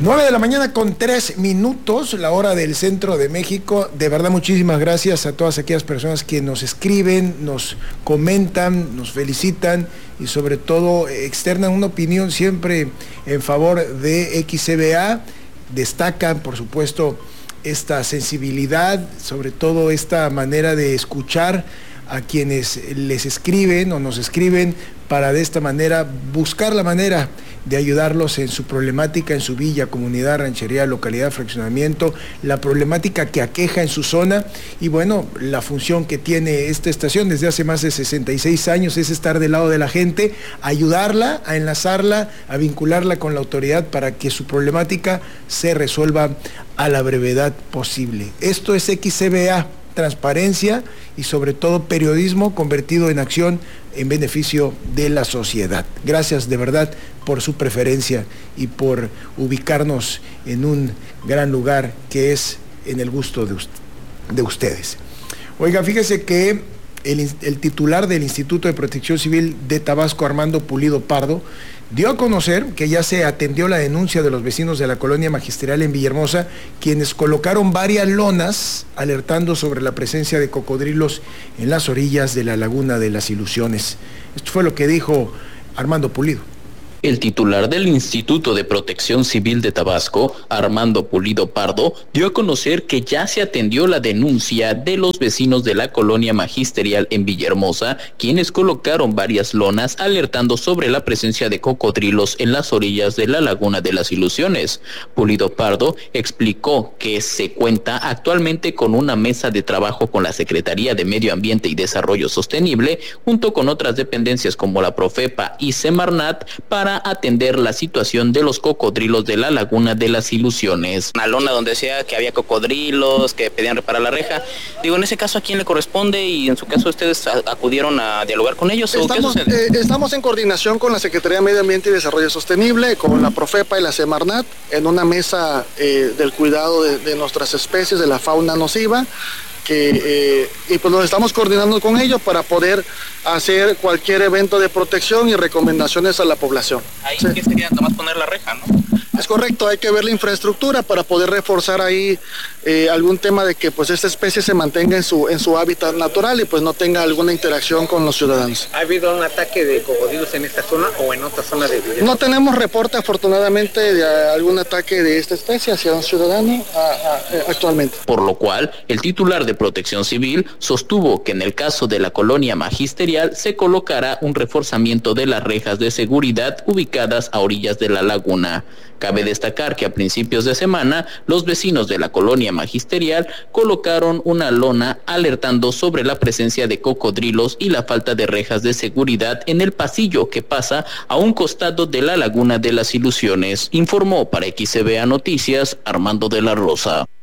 9:03 a.m, la hora del centro de México. De verdad, muchísimas gracias a todas aquellas personas que nos escriben, nos comentan, nos felicitan y sobre todo externan una opinión siempre en favor de XCBA. Destacan, por supuesto, esta sensibilidad, sobre todo esta manera de escuchar a quienes les escriben o nos escriben para de esta manera buscar la manera de ayudarlos en su problemática, en su villa, comunidad, ranchería, localidad, fraccionamiento, la problemática que aqueja en su zona. Y bueno, la función que tiene esta estación desde hace más de 66 años es estar del lado de la gente, ayudarla, a enlazarla, a vincularla con la autoridad para que su problemática se resuelva a la brevedad posible. Esto es XCBA, transparencia y sobre todo periodismo convertido en acción en beneficio de la sociedad. Gracias de verdad por su preferencia y por ubicarnos en un gran lugar que es en el gusto de ustedes. Oiga, fíjese que el titular del Instituto de Protección Civil de Tabasco, Armando Pulido Pardo, dio a conocer que ya se atendió la denuncia de los vecinos de la colonia Magisterial en Villahermosa, quienes colocaron varias lonas alertando sobre la presencia de cocodrilos en las orillas de la Laguna de las Ilusiones. Esto fue lo que dijo Armando Pulido. El titular del Instituto de Protección Civil de Tabasco, Armando Pulido Pardo, dio a conocer que ya se atendió la denuncia de los vecinos de la colonia Magisterial en Villahermosa, quienes colocaron varias lonas alertando sobre la presencia de cocodrilos en las orillas de la Laguna de las Ilusiones. Pulido Pardo explicó que se cuenta actualmente con una mesa de trabajo con la Secretaría de Medio Ambiente y Desarrollo Sostenible, junto con otras dependencias como la Profepa y Semarnat, para atender la situación de los cocodrilos de la Laguna de las Ilusiones. Una lona donde decía que había cocodrilos, que pedían reparar la reja. Digo, en ese caso, ¿a quién le corresponde? Y en su caso, ¿ustedes acudieron a dialogar con ellos? Estamos en coordinación con la Secretaría de Medio Ambiente y Desarrollo Sostenible, con la Profepa y la Semarnat, en una mesa del cuidado de nuestras especies, de la fauna nociva. Y pues nos estamos coordinando con ellos para poder hacer cualquier evento de protección y recomendaciones a la población. Ahí sí. ¿Qué sería? Nomás poner la reja, ¿no? Es correcto, hay que ver la infraestructura para poder reforzar ahí algún tema de que pues esta especie se mantenga en su hábitat natural y pues no tenga alguna interacción con los ciudadanos. ¿Ha habido un ataque de cocodrilos en esta zona o en otra zona de Villahermosa? No tenemos reporte afortunadamente de algún ataque de esta especie hacia un ciudadano actualmente. Por lo cual, el titular de Protección Civil sostuvo que en el caso de la colonia Magisterial se colocará un reforzamiento de las rejas de seguridad ubicadas a orillas de la laguna. Cabe destacar que a principios de semana, los vecinos de la colonia Magisterial colocaron una lona alertando sobre la presencia de cocodrilos y la falta de rejas de seguridad en el pasillo que pasa a un costado de la Laguna de las Ilusiones. Informó para XCBA Noticias, Armando de la Rosa.